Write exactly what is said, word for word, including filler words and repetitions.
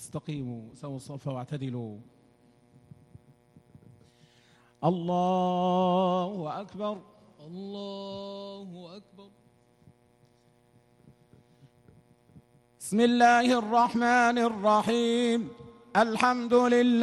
استقيموا، سووا الصف واعتدلوا. الله أكبر. الله أكبر. بسم الله الرحمن الرحيم. الحمد لله